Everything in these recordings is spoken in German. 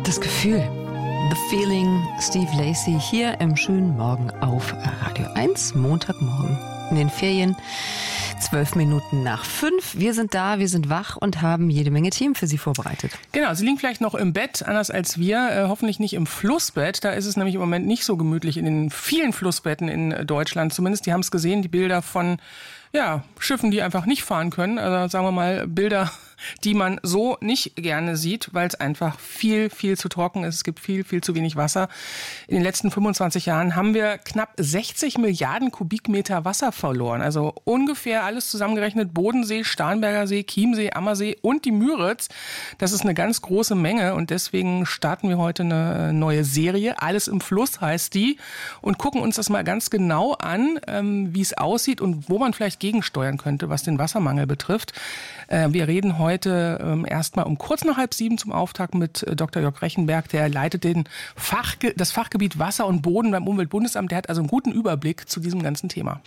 Das Gefühl. The Feeling, Steve Lacy hier im schönen Morgen auf Radio 1, Montagmorgen in den Ferien, 5:12. Wir sind da, wir sind wach und haben jede Menge Themen für Sie vorbereitet. Genau, Sie liegen vielleicht noch im Bett, anders als wir, hoffentlich nicht im Flussbett. Da ist es nämlich im Moment nicht so gemütlich in den vielen Flussbetten in Deutschland. Zumindest, die haben es gesehen, die Bilder von Schiffen, die einfach nicht fahren können. Also sagen wir mal Bilder, die man so nicht gerne sieht, weil es einfach viel, viel zu trocken ist. Es gibt viel, viel zu wenig Wasser. In den letzten 25 Jahren haben wir knapp 60 Milliarden Kubikmeter Wasser verloren. Also ungefähr alles zusammengerechnet. Bodensee, Starnberger See, Chiemsee, Ammersee und die Müritz. Das ist eine ganz große Menge und deswegen starten wir heute eine neue Serie. Alles im Fluss heißt die und gucken uns das mal ganz genau an, wie es aussieht und wo man vielleicht gegensteuern könnte, was den Wassermangel betrifft. Wir reden heute erstmal um kurz nach 6:30 zum Auftakt mit Dr. Jörg Rechenberg. Der leitet das Fachgebiet Wasser und Boden beim Umweltbundesamt. Der hat also einen guten Überblick zu diesem ganzen Thema.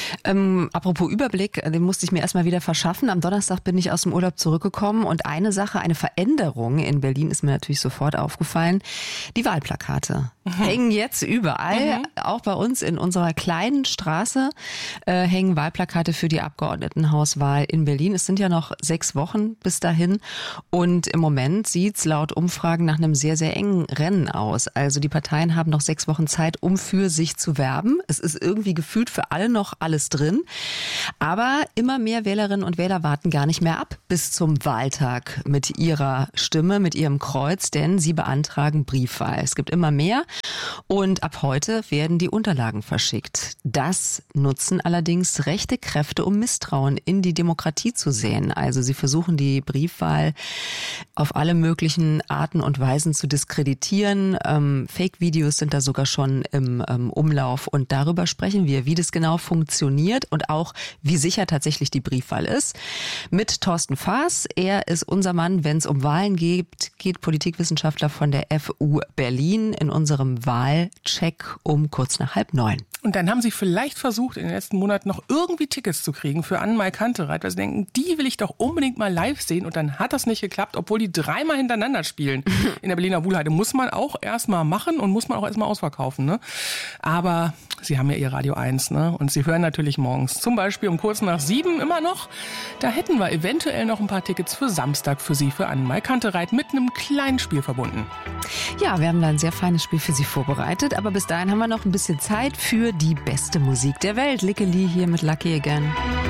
Apropos Überblick, den musste ich mir erstmal wieder verschaffen. Am Donnerstag bin ich aus dem Urlaub zurückgekommen und eine Veränderung in Berlin ist mir natürlich sofort aufgefallen. Die Wahlplakate hängen jetzt überall, auch bei uns in unserer kleinen Straße hängen Wahlplakate für die Abgeordnetenhauswahl in Berlin. Es sind ja noch 6 Wochen bis dahin und im Moment sieht's laut Umfragen nach einem sehr, sehr engen Rennen aus. Also die Parteien haben noch 6 Wochen Zeit, um für sich zu werben. Es ist irgendwie gefühlt für alle noch alles drin. Aber immer mehr Wählerinnen und Wähler warten gar nicht mehr ab bis zum Wahltag mit ihrer Stimme, mit ihrem Kreuz, denn sie beantragen Briefwahl. Es gibt immer mehr und ab heute werden die Unterlagen verschickt. Das nutzen allerdings rechte Kräfte, um Misstrauen in die Demokratie zu säen. Also sie versuchen die Briefwahl auf alle möglichen Arten und Weisen zu diskreditieren. Fake-Videos sind da sogar schon im Umlauf und darüber sprechen wir, wie das genau funktioniert und auch wie sicher tatsächlich die Briefwahl ist. Mit Thorsten Faas, er ist unser Mann, wenn es um Wahlen geht, Politikwissenschaftler von der FU Berlin in unserem Wahlcheck um kurz nach 8:30. Und dann haben Sie vielleicht versucht, in den letzten Monaten noch irgendwie Tickets zu kriegen für Annemarie Kantereit, weil Sie denken, die will ich doch unbedingt mal live sehen. Und dann hat das nicht geklappt, obwohl die 3-mal hintereinander spielen. In der Berliner Wuhlheide muss man auch erstmal machen und muss man auch erstmal ausverkaufen. Ne? Aber Sie haben ja Ihr Radio 1, ne? Und Sie hören natürlich morgens. Zum Beispiel um kurz nach 7 immer noch. Da hätten wir eventuell noch ein paar Tickets für Samstag für Sie, für Annemarie Kantereit mit einem kleinen Spiel verbunden. Ja, wir haben da ein sehr feines Spiel für Sie vorbereitet. Aber bis dahin haben wir noch ein bisschen Zeit für die beste Musik der Welt. Lickeli hier mit Lucky Again.